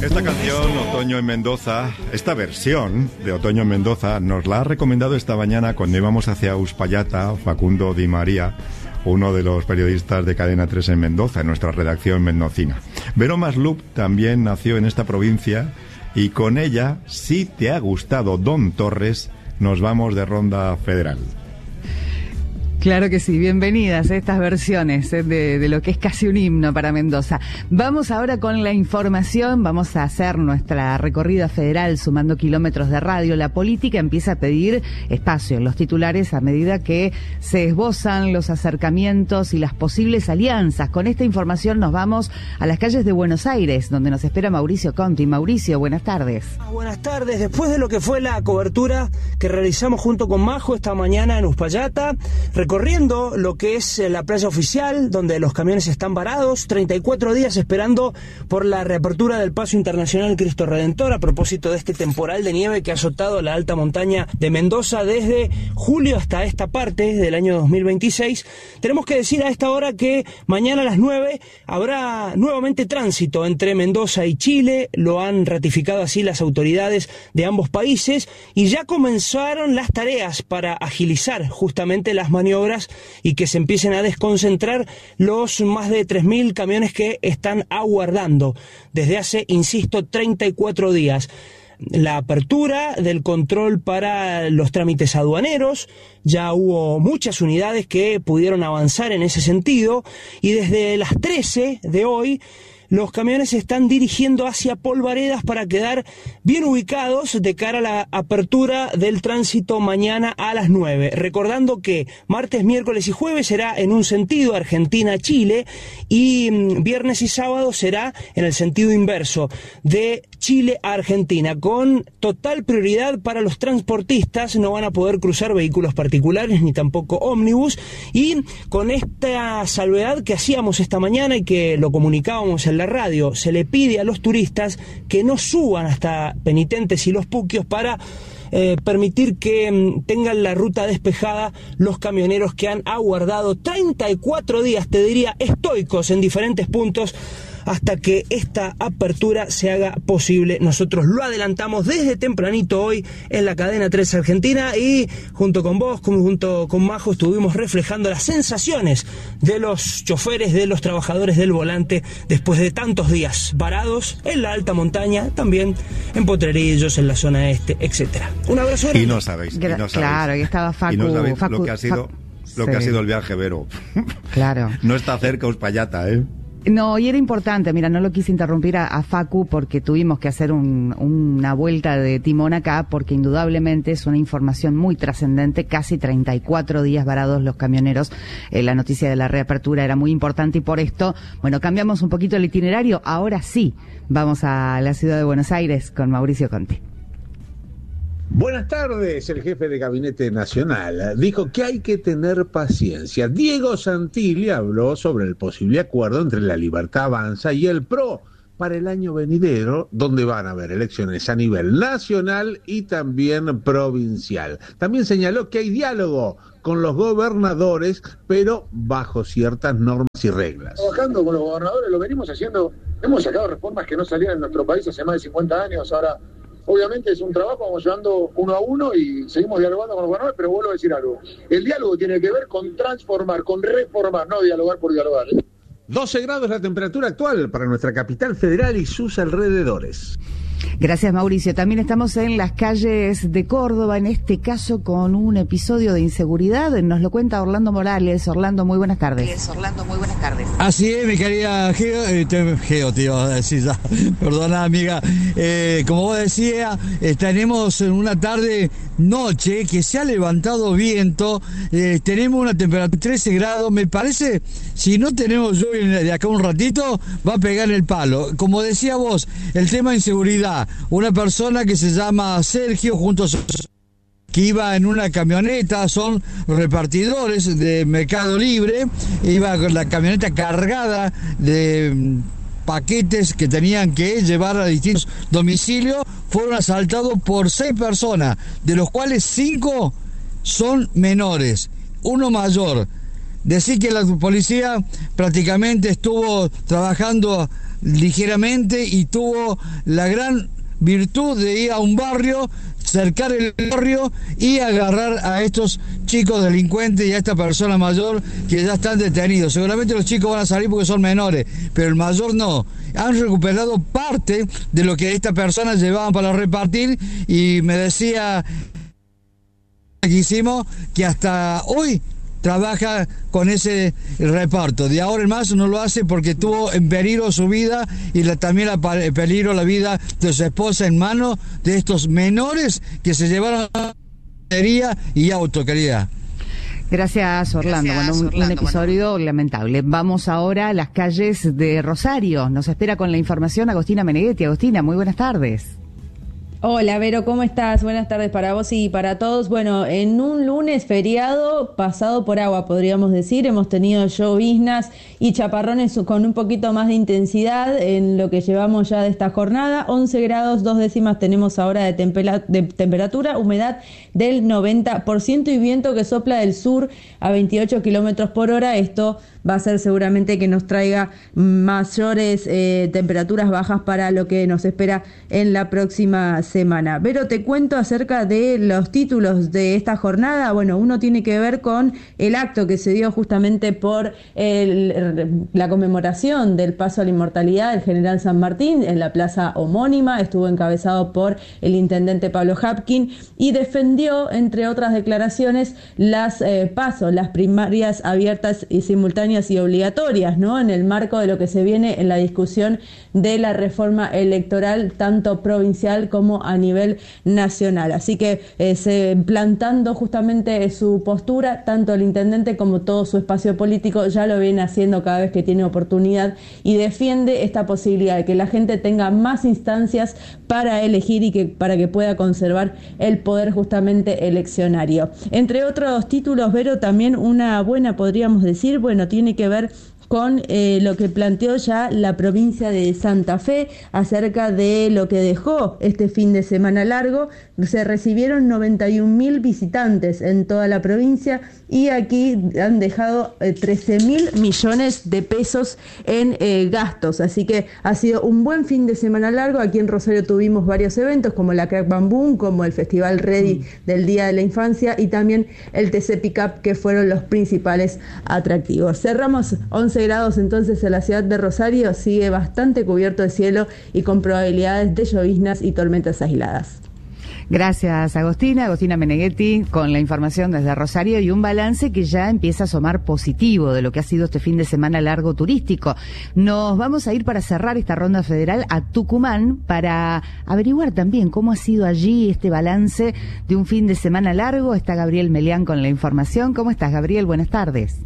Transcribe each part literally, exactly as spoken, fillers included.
Esta canción, Otoño en Mendoza, esta versión de Otoño en Mendoza, nos la ha recomendado esta mañana cuando íbamos hacia Uspallata, Facundo Di María, uno de los periodistas de Cadena tres en Mendoza, en nuestra redacción mendocina. Vero Maslup también nació en esta provincia y con ella, si te ha gustado Don Torres, nos vamos de ronda federal. Claro que sí, bienvenidas a estas versiones eh, de, de lo que es casi un himno para Mendoza. Vamos ahora con la información, vamos a hacer nuestra recorrida federal sumando kilómetros de radio. La política empieza a pedir espacio en los titulares a medida que se esbozan los acercamientos y las posibles alianzas. Con esta información nos vamos a las calles de Buenos Aires, donde nos espera Mauricio Conti. Mauricio, buenas tardes. Buenas tardes. Después de lo que fue la cobertura que realizamos junto con Majo esta mañana en Uspallata, recorriendo lo que es la playa oficial, donde los camiones están varados, treinta y cuatro días esperando por la reapertura del Paso Internacional Cristo Redentor, a propósito de este temporal de nieve que ha azotado la alta montaña de Mendoza desde julio hasta esta parte del año dos mil veintiséis. Tenemos que decir a esta hora que mañana a las nueve habrá nuevamente tránsito entre Mendoza y Chile, lo han ratificado así las autoridades de ambos países, y ya comenzaron las tareas para agilizar justamente las maniobras y que se empiecen a desconcentrar los más de tres mil camiones que están aguardando desde hace, insisto, treinta y cuatro días. La apertura del control para los trámites aduaneros, ya hubo muchas unidades que pudieron avanzar en ese sentido, y desde las trece de hoy los camiones se están dirigiendo hacia Polvaredas para quedar bien ubicados de cara a la apertura del tránsito mañana a las nueve. Recordando que martes, miércoles y jueves será en un sentido Argentina-Chile y viernes y sábado será en el sentido inverso, de Chile a Argentina, con total prioridad para los transportistas. No van a poder cruzar vehículos particulares ni tampoco ómnibus, y con esta salvedad que hacíamos esta mañana y que lo comunicábamos en la radio, se le pide a los turistas que no suban hasta Penitentes y Los Puquios para eh, permitir que mm, tengan la ruta despejada los camioneros que han aguardado treinta y cuatro días, te diría, estoicos en diferentes puntos hasta que esta apertura se haga posible. Nosotros lo adelantamos desde tempranito hoy en la Cadena tres Argentina, y junto con vos, junto con Majo, estuvimos reflejando las sensaciones de los choferes, de los trabajadores del volante, después de tantos días varados en la alta montaña, también en Potrerillos, en la zona este, etcétera. Un abrazo grande. Y no sabéis, y no sabéis. Claro, y estaba Facu. Y no sabéis Facu, lo que ha sido, Facu, lo sí. que ha sido el viaje, Vero. Claro. No está cerca Uspallata, ¿eh? No, y era importante, mira, no lo quise interrumpir a, a Facu porque tuvimos que hacer un, una vuelta de timón acá, porque indudablemente es una información muy trascendente, casi treinta y cuatro días varados los camioneros. Eh, la noticia de la reapertura era muy importante y por esto, bueno, cambiamos un poquito el itinerario. Ahora sí, vamos a la ciudad de Buenos Aires con Mauricio Conti. Buenas tardes. El jefe de Gabinete Nacional dijo que hay que tener paciencia. Diego Santilli habló sobre el posible acuerdo entre la Libertad Avanza y el P R O para el año venidero, donde van a haber elecciones a nivel nacional y también provincial. También señaló que hay diálogo con los gobernadores, pero bajo ciertas normas y reglas. Trabajando con los gobernadores, lo venimos haciendo. Hemos sacado reformas que no salían en nuestro país hace más de cincuenta años. Ahora, obviamente es un trabajo, vamos llevando uno a uno y seguimos dialogando con los gobernadores, pero vuelvo a decir algo. El diálogo tiene que ver con transformar, con reformar, no dialogar por dialogar. doce grados la temperatura actual para nuestra capital federal y sus alrededores. Gracias, Mauricio. También estamos en las calles de Córdoba, en este caso con un episodio de inseguridad. Nos lo cuenta Orlando Morales. Orlando, muy buenas tardes. Orlando, muy buenas tardes. Así es, mi querida Geo, eh, te, Geo te iba a decir ya, perdona, amiga. Eh, como vos decías, eh, tenemos una tarde, noche, que se ha levantado viento, eh, tenemos una temperatura de trece grados, me parece, si no tenemos lluvia de acá un ratito, va a pegar el palo. Como decía vos, el tema de inseguridad. Una persona que se llama Sergio, junto a su... que iba en una camioneta, son repartidores de Mercado Libre, iba con la camioneta cargada de paquetes que tenían que llevar a distintos domicilios, fueron asaltados por seis personas, de los cuales cinco son menores, uno mayor. Decir que la policía prácticamente estuvo trabajando ligeramente y tuvo la gran virtud de ir a un barrio, cercar el barrio y agarrar a estos chicos delincuentes y a esta persona mayor que ya están detenidos. Seguramente los chicos van a salir porque son menores, pero el mayor no. Han recuperado parte de lo que estas personas llevaban para repartir y me decía que hicimos que hasta hoy trabaja con ese reparto. De ahora en más no lo hace porque tuvo en peligro su vida y la, también en peligro la vida de su esposa en manos de estos menores que se llevaron a la y auto, querida. Gracias, Orlando. Gracias, bueno, un, Orlando. un episodio bueno. lamentable. Vamos ahora a las calles de Rosario. Nos espera con la información Agostina Meneghetti. Agostina, muy buenas tardes. Hola, Vero, ¿cómo estás? Buenas tardes para vos y para todos. Bueno, en un lunes feriado pasado por agua, podríamos decir, hemos tenido lloviznas y chaparrones con un poquito más de intensidad en lo que llevamos ya de esta jornada. once grados, dos décimas tenemos ahora de, tempera- de temperatura, humedad del noventa por ciento y viento que sopla del sur a veintiocho kilómetros por hora. Esto va a ser seguramente que nos traiga mayores eh, temperaturas bajas para lo que nos espera en la próxima semana. Pero te cuento acerca de los títulos de esta jornada. Bueno, uno tiene que ver con el acto que se dio justamente por el, la conmemoración del paso a la inmortalidad del general San Martín en la plaza homónima. Estuvo encabezado por el intendente Pablo Hapkin y defendió, entre otras declaraciones, las eh, pasos, las primarias abiertas y simultáneas y obligatorias, ¿no? En el marco de lo que se viene en la discusión de la reforma electoral, tanto provincial como a nivel nacional. Así que eh, se, plantando justamente su postura, tanto el intendente como todo su espacio político ya lo viene haciendo cada vez que tiene oportunidad y defiende esta posibilidad de que la gente tenga más instancias para elegir y que para que pueda conservar el poder justamente eleccionario. Entre otros títulos, Vero, también una buena, podríamos decir, bueno, tiene que ver con eh, lo que planteó ya la provincia de Santa Fe acerca de lo que dejó este fin de semana largo. Se recibieron noventa y un mil visitantes en toda la provincia y aquí han dejado eh, trece mil millones de pesos en eh, gastos. Así que ha sido un buen fin de semana largo. Aquí en Rosario tuvimos varios eventos como la Crack Bam Boom, como el Festival Ready mm. del Día de la Infancia y también el T C Pickup, que fueron los principales atractivos. Cerramos once grados entonces en la ciudad de Rosario, sigue bastante cubierto de cielo y con probabilidades de lloviznas y tormentas aisladas. Gracias, Agostina. Agostina Meneghetti con la información desde Rosario y un balance que ya empieza a asomar positivo de lo que ha sido este fin de semana largo turístico. Nos vamos a ir para cerrar esta ronda federal a Tucumán para averiguar también cómo ha sido allí este balance de un fin de semana largo. Está Gabriel Melián con la información. ¿Cómo estás, Gabriel? Buenas tardes.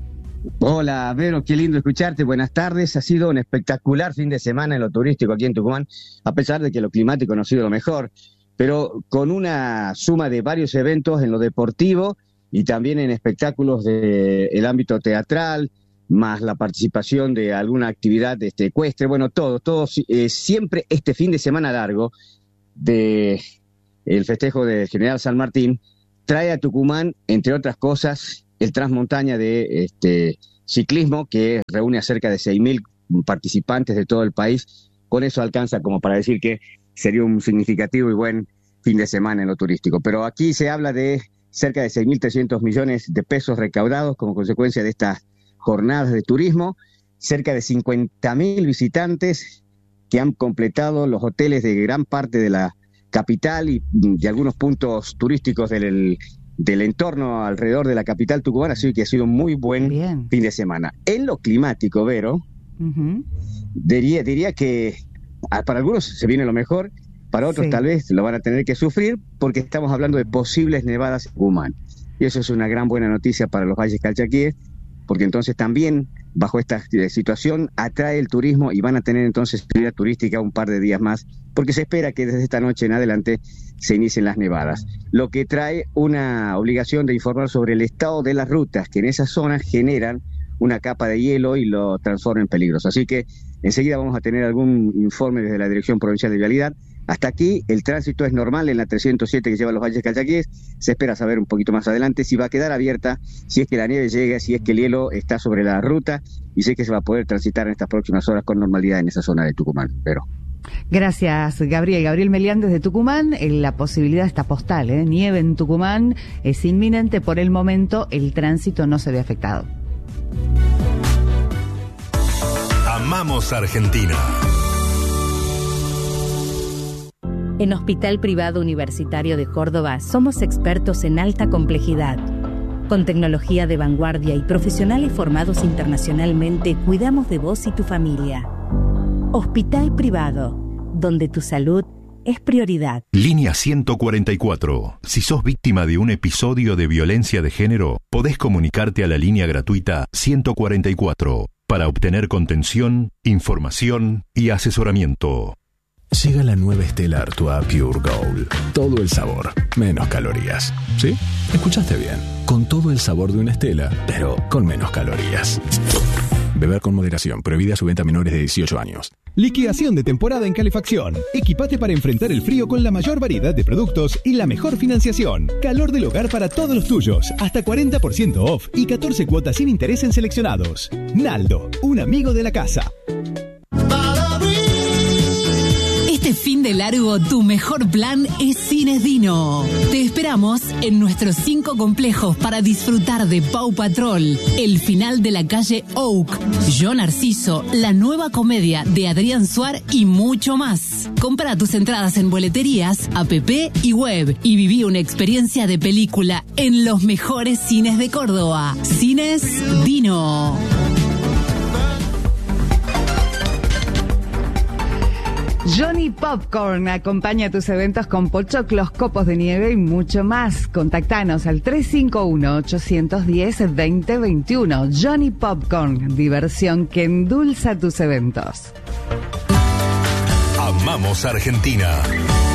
Hola, Vero, qué lindo escucharte, buenas tardes. Ha sido un espectacular fin de semana en lo turístico aquí en Tucumán, a pesar de que lo climático no ha sido lo mejor, pero con una suma de varios eventos en lo deportivo y también en espectáculos del ámbito teatral, más la participación de alguna actividad este, ecuestre, bueno, todo, todo, eh, siempre este fin de semana largo de el festejo del General San Martín trae a Tucumán, entre otras cosas, el Transmontaña de este ciclismo, que reúne a cerca de seis mil participantes de todo el país. Con eso alcanza como para decir que sería un significativo y buen fin de semana en lo turístico. Pero aquí se habla de cerca de seis mil trescientos millones de pesos recaudados como consecuencia de estas jornadas de turismo, cerca de cincuenta mil visitantes que han completado los hoteles de gran parte de la capital y de algunos puntos turísticos del del entorno alrededor de la capital tucumana, así que ha sido un muy buen Bien. fin de semana. En lo climático, Vero, uh-huh. diría, diría que para algunos se viene lo mejor, para otros sí. tal vez lo van a tener que sufrir, porque estamos hablando de posibles nevadas en Tucumán. Y eso es una gran buena noticia para los valles calchaquíes, porque entonces también, bajo esta situación, atrae el turismo y van a tener entonces actividad turística un par de días más, porque se espera que desde esta noche en adelante se inicien las nevadas, lo que trae una obligación de informar sobre el estado de las rutas que en esas zonas generan una capa de hielo y lo transforman en peligroso. Así que Enseguida vamos a tener algún informe desde la Dirección Provincial de Vialidad. Hasta aquí el tránsito es normal en la trescientos siete que lleva a los Valles Calchaquíes. Se espera saber un poquito más adelante si va a quedar abierta, si es que la nieve llega, si es que el hielo está sobre la ruta y si es que se va a poder transitar en estas próximas horas con normalidad en esa zona de Tucumán. Pero gracias, Gabriel. Gabriel Melián desde Tucumán. La posibilidad está postal, ¿eh? Nieve en Tucumán es inminente. Por el momento el tránsito no se ve afectado. Amamos Argentina. En Hospital Privado Universitario de Córdoba somos expertos en alta complejidad. Con tecnología de vanguardia y profesionales formados internacionalmente, cuidamos de vos y tu familia. Hospital Privado, donde tu salud es prioridad. Línea ciento cuarenta y cuatro. Si sos víctima de un episodio de violencia de género, podés comunicarte a la línea gratuita ciento cuarenta y cuatro para obtener contención, información y asesoramiento. Llega la nueva Stella Artois Pure Gold. Todo el sabor, menos calorías. ¿Sí? Escuchaste bien. Con todo el sabor de una Stella, pero con menos calorías. Beber con moderación. Prohibida su venta a menores de dieciocho años. Liquidación de temporada en calefacción. Equipate para enfrentar el frío con la mayor variedad de productos y la mejor financiación. Calor del hogar para todos los tuyos. Hasta cuarenta por ciento off y catorce cuotas sin interés en seleccionados. Naldo, un amigo de la casa. Este fin de largo, tu mejor plan es Cines Dino. Te esperamos en nuestros cinco complejos para disfrutar de Paw Patrol, el final de la calle Oak, Yo Narciso, la nueva comedia de Adrián Suar y mucho más. Compra tus entradas en boleterías, app y web y viví una experiencia de película en los mejores cines de Córdoba. Cines Dino. Johnny Popcorn acompaña tus eventos con pochoclos, copos de nieve y mucho más. Contactanos al tres cinco uno, ocho uno cero, dos cero dos uno. Johnny Popcorn, diversión que endulza tus eventos. Amamos Argentina.